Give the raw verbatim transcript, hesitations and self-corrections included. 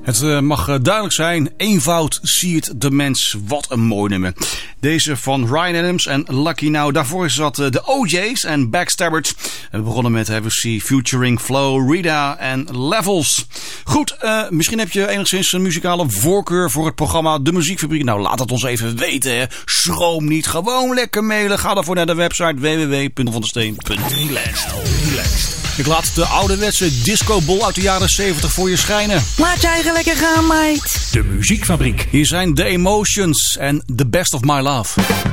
Het uh, mag uh, duidelijk zijn, eenvoud siert de mens. Wat een mooi nummer. Deze van Ryan Adams en Lucky Now. Daarvoor zat uh, de O J's en Backstabbers. We begonnen met Have You See featuring Flo, Rida en Levels. Goed, uh, misschien heb je enigszins een muzikale voorkeur voor het programma De Muziekfabriek. Nou, laat het ons even weten. Hè. Schroom niet, gewoon lekker mailen. Ga daarvoor naar de website w w w punt vandesteen punt n l. Ik laat de ouderwetse discobol uit de jaren zeventig voor je schijnen. Laat je eigen lekker gaan, meid. De Muziekfabriek. Hier zijn The Emotions en The Best of My Love.